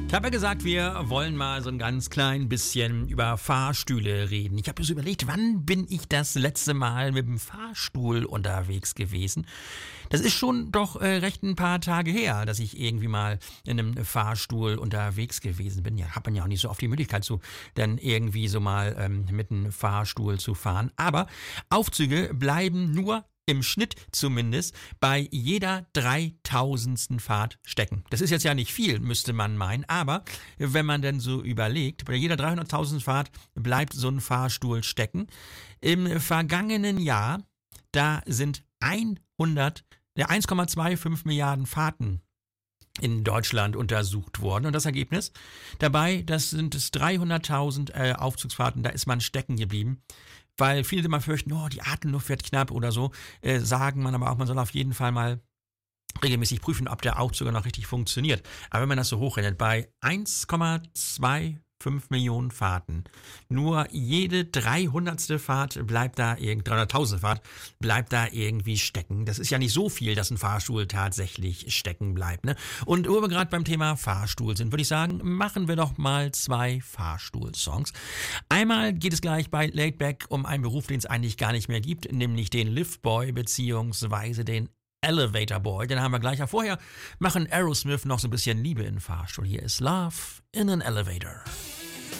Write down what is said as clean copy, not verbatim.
Ich habe ja gesagt, wir wollen mal so ein ganz klein bisschen über Fahrstühle reden. Ich habe mir so überlegt, wann bin ich das letzte Mal mit dem Fahrstuhl unterwegs gewesen? Das ist schon doch recht ein paar Tage her, dass ich irgendwie mal in einem Fahrstuhl unterwegs gewesen bin. Ja, hat man ja auch nicht so oft die Möglichkeit, so dann irgendwie so mal mit einem Fahrstuhl zu fahren. Aber Aufzüge bleiben nur im Schnitt zumindest bei jeder 3000. Fahrt stecken. Das ist jetzt ja nicht viel, müsste man meinen, aber wenn man denn so überlegt, bei jeder 300.000 Fahrt bleibt so ein Fahrstuhl stecken. Im vergangenen Jahr, da sind 1,25 Milliarden Fahrten in Deutschland untersucht worden. Und das Ergebnis dabei, das sind es 300.000 Aufzugsfahrten, da ist man stecken geblieben. Weil viele immer fürchten, oh, die Atemluft wird knapp oder so, sagen man aber auch, man soll auf jeden Fall mal regelmäßig prüfen, ob der Aufzug noch richtig funktioniert. Aber wenn man das so hochrechnet, bei 1,25 Millionen Fahrten, nur jede 300. Fahrt bleibt da 300.000 Fahrt bleibt da irgendwie stecken. Das ist ja nicht so viel, dass ein Fahrstuhl tatsächlich stecken bleibt, ne? Und wo wir gerade beim Thema Fahrstuhl sind, würde ich sagen, machen wir doch mal 2 Fahrstuhl-Songs. Einmal geht es gleich bei Laidback um einen Beruf, den es eigentlich gar nicht mehr gibt, nämlich den Liftboy beziehungsweise den Elevator Boy, den haben wir gleich. Ja, vorher machen Aerosmith noch so ein bisschen Liebe in Fahrstuhl. Hier ist Love in an Elevator.